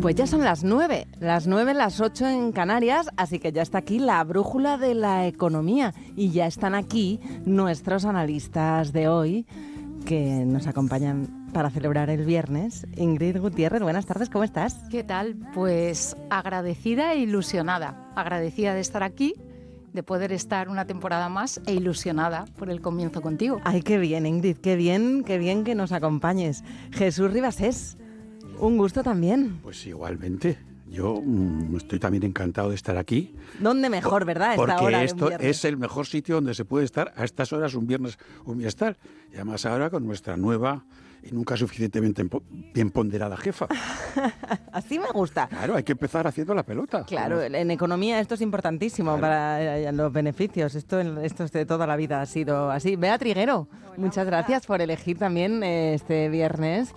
Pues ya son las 9, las 8 en Canarias, así que ya está aquí la brújula de la economía y ya están aquí nuestros analistas de hoy que nos acompañan para celebrar el viernes. Ingrid Gutiérrez, buenas tardes, ¿cómo estás? ¿Qué tal? Pues agradecida e ilusionada. Agradecida de estar aquí, de poder estar una temporada más e ilusionada por el comienzo contigo. Ay, qué bien, Ingrid, qué bien que nos acompañes. Jesús Ribasés, un gusto también. Pues igualmente. Yo estoy también encantado de estar aquí. ¿Dónde mejor, verdad? Esta Porque hora de un esto viernes. es el mejor sitio donde se puede estar a estas horas un viernes un bienestar. Y además ahora con nuestra nueva y nunca suficientemente bien ponderada jefa. Así me gusta. Claro, hay que empezar haciendo la pelota. Claro, en economía esto es importantísimo para los beneficios. Esto es de toda la vida ha sido así. Bea Triguero, muchas gracias por elegir también este viernes